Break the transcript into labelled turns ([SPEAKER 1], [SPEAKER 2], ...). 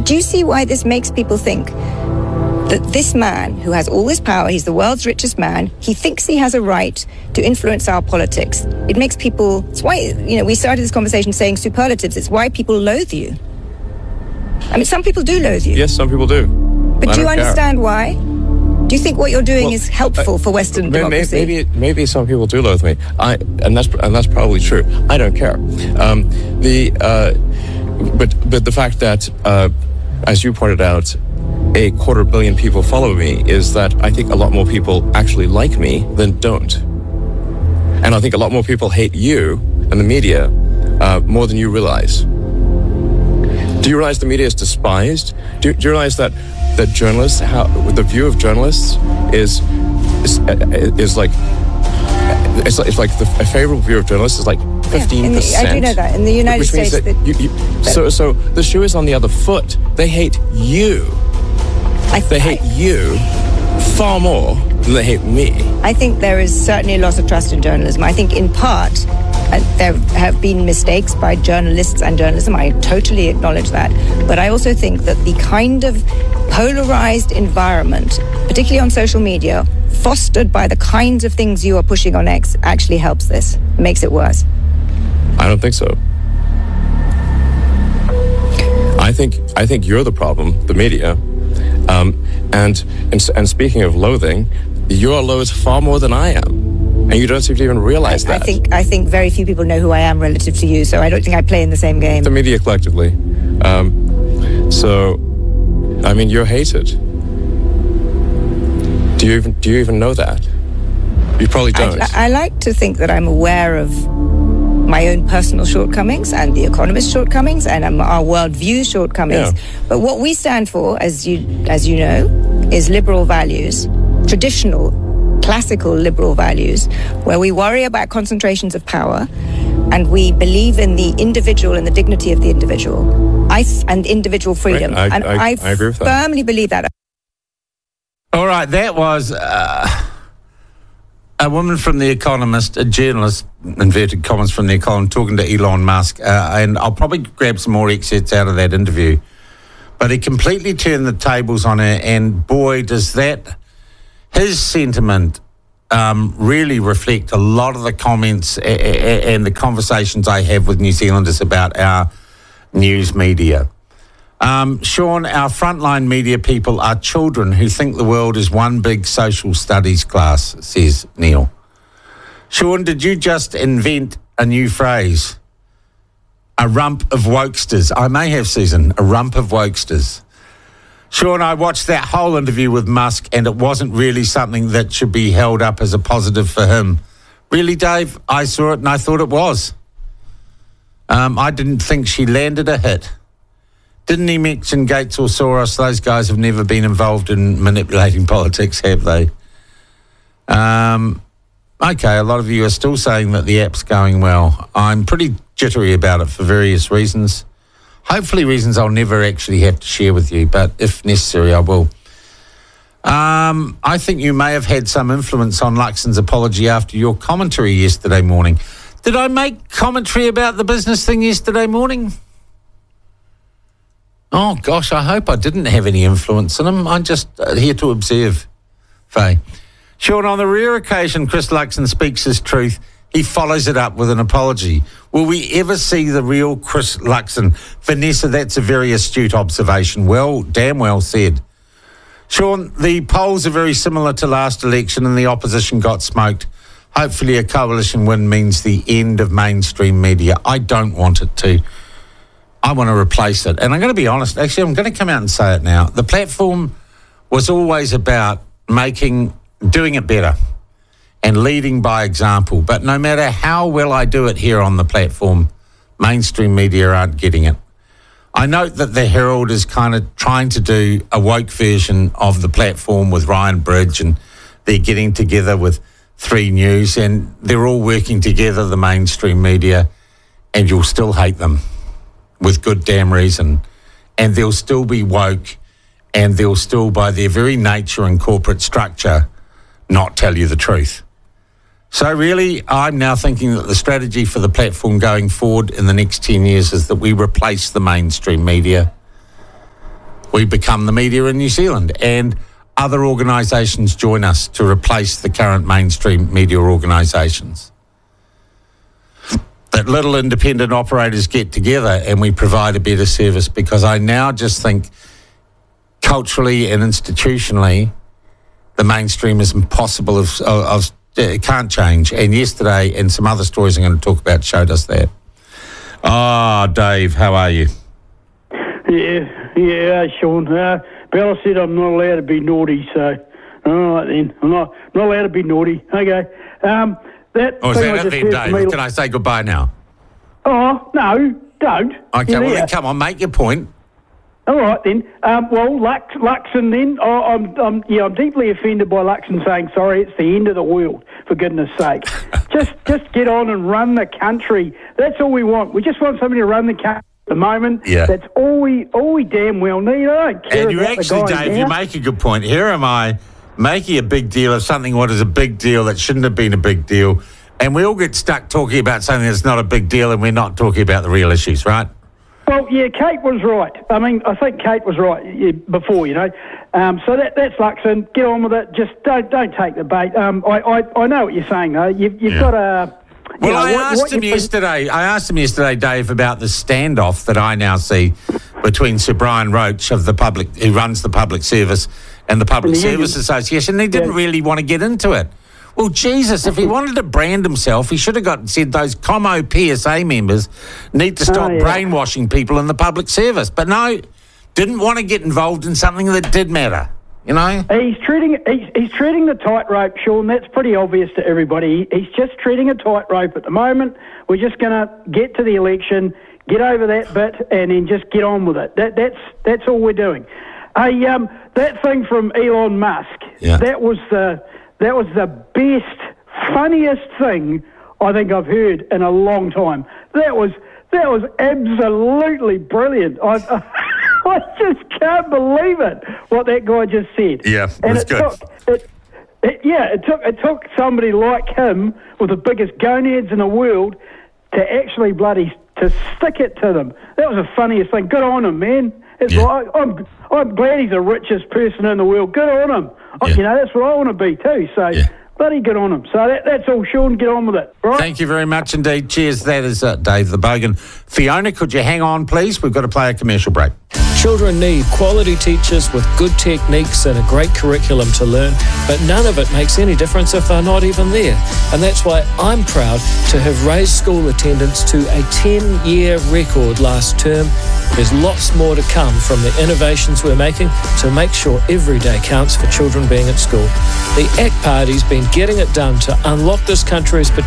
[SPEAKER 1] Do you see why this makes people think that this man who has all this power, he's the world's richest man, he thinks he has a right to influence our politics? It makes people, it's why, we started this conversation saying superlatives, it's why people loathe you. I mean, some people do loathe you.
[SPEAKER 2] Yes, some people do.
[SPEAKER 1] But do you understand why? Do you think what you're doing is helpful for Western democracy?
[SPEAKER 2] Maybe some people do loathe me. And that's probably true. I don't care. But the fact that, as you pointed out, 250 million people follow me is that I think a lot more people actually like me than don't. And I think a lot more people hate you and the media more than you realize. Do you realize the media is despised? Do you realize that journalists, the view of journalists is like a favorable view of journalists is like 15%.
[SPEAKER 1] I do know that in the United States.
[SPEAKER 2] So the shoe is on the other foot. They hate you. They hate you far more than they hate me.
[SPEAKER 1] I think there is certainly a loss of trust in journalism. I think in part there have been mistakes by journalists and journalism. I totally acknowledge that. But I also think that the kind of polarized environment, particularly on social media, fostered by the kinds of things you are pushing on X, actually helps this. It makes it worse.
[SPEAKER 2] I don't think so. I think you're the problem, the media. And speaking of loathing, you're loathed far more than I am. And you don't seem to even realize that.
[SPEAKER 1] I think very few people know who I am relative to you, so I don't think I play in the same game.
[SPEAKER 2] The media collectively. You're hated. Do you even know that? You probably don't.
[SPEAKER 1] I like to think that I'm aware of my own personal shortcomings and the Economist's shortcomings and our worldview shortcomings. Yeah. But what we stand for, as you know, is liberal values, traditional, classical liberal values, where we worry about concentrations of power and we believe in the individual and the dignity of the individual and individual freedom.
[SPEAKER 2] Right. I agree with that.
[SPEAKER 1] I firmly believe that.
[SPEAKER 3] All right, that was a woman from The Economist, a journalist, inverted commas, from The Economist, talking to Elon Musk. And I'll probably grab some more excerpts out of that interview. But he completely turned the tables on her, and boy, does his sentiment really reflect a lot of the comments and the conversations I have with New Zealanders about our news media. Sean, our frontline media people are children who think the world is one big social studies class, says Neil. Sean, did you just invent a new phrase? A rump of wokesters. I may have, Susan, a rump of wokesters. Sean, I watched that whole interview with Musk and it wasn't really something that should be held up as a positive for him. Really, Dave? I saw it and I thought it was. I didn't think she landed a hit. Didn't he mention Gates or Soros? Those guys have never been involved in manipulating politics, have they? Okay, a lot of you are still saying that the app's going well. I'm pretty jittery about it for various reasons. Hopefully reasons I'll never actually have to share with you, but if necessary, I will. I think you may have had some influence on Luxon's apology after your commentary yesterday morning. Did I make commentary about the business thing yesterday morning? Oh, gosh, I hope I didn't have any influence on him. I'm just here to observe, Faye. Sean, on the rare occasion Chris Luxon speaks his truth, he follows it up with an apology. Will we ever see the real Chris Luxon? Vanessa, that's a very astute observation. Well, damn well said. Sean, the polls are very similar to last election and the opposition got smoked. Hopefully a coalition win means the end of mainstream media. I don't want it to. I want to replace it. And I'm going to be honest. Actually, I'm going to come out and say it now. The platform was always about doing it better and leading by example. But no matter how well I do it here on the platform, mainstream media aren't getting it. I note that the Herald is kind of trying to do a woke version of the platform with Ryan Bridge, and they're getting together with 3 News, and they're all working together, the mainstream media, and you'll still hate them with good damn reason. And they'll still be woke, and they'll still, by their very nature and corporate structure, not tell you the truth. So really, I'm now thinking that the strategy for the platform going forward in the next 10 years is that we replace the mainstream media we become the media in New Zealand, and other organisations join us to replace the current mainstream media organisations. That little independent operators get together and we provide a better service, because I now just think culturally and institutionally the mainstream is impossible it can't change. And yesterday, and some other stories I'm going to talk about, showed us that. Dave, how are you?
[SPEAKER 4] Yeah, Sean. Bella said I'm not allowed to be naughty, so all right then. I'm not allowed to be naughty. Okay.
[SPEAKER 3] Is that it then, Dave? Can I say goodbye now?
[SPEAKER 4] Oh, no, don't.
[SPEAKER 3] Okay, well then come on, make your point.
[SPEAKER 4] All right then. Luxon then. I'm deeply offended by Luxon saying sorry. It's the end of the world, for goodness sake. just get on and run the country. That's all we want. We just want somebody to run the country at the moment.
[SPEAKER 3] Yeah.
[SPEAKER 4] That's all we damn well need. I don't care.
[SPEAKER 3] And you actually, Dave, you make a good point. Here am I making a big deal of something what is a big deal that shouldn't have been a big deal, and we all get stuck talking about something that's not a big deal, and we're not talking about the real issues, right?
[SPEAKER 4] Well, yeah, Kate was right. I mean, I think Kate was right before, So that's Luxon. Get on with it. Just don't take the bait. I know what you're saying, though. You've got to...
[SPEAKER 3] Well, I asked him yesterday, Dave, about the standoff that I now see between Sir Brian Roach of who runs the public service, and the Public Service Association. He didn't really want to get into it. Well, Jesus, if he wanted to brand himself, he should have said those Como PSA members need to stop brainwashing people in the public service. But no, didn't want to get involved in something that did matter,
[SPEAKER 4] He's treading the tightrope, Sean. That's pretty obvious to everybody. He's just treading a tightrope at the moment. We're just going to get to the election, get over that bit, and then just get on with it. That's all we're doing. That thing from Elon Musk, that was the best, funniest thing I think I've heard in a long time. That was absolutely brilliant. I just can't believe it, what that guy just said.
[SPEAKER 3] Yeah, it was good.
[SPEAKER 4] It took somebody like him with the biggest gonads in the world to actually to stick it to them. That was the funniest thing. Good on him, man. I'm glad he's the richest person in the world. Good on him. That's what I want to be too. So bloody good on him. So that's all, Sean. Get on with it. Right?
[SPEAKER 3] Thank you very much indeed. Cheers. That is Dave the Bogan. Fiona, could you hang on, please? We've got to play a commercial break.
[SPEAKER 5] Children need quality teachers with good techniques and a great curriculum to learn, but none of it makes any difference if they're not even there. And that's why I'm proud to have raised school attendance to a 10-year record last term. There's lots more to come from the innovations we're making to make sure every day counts for children being at school. The ACT Party's been getting it done to unlock this country's potential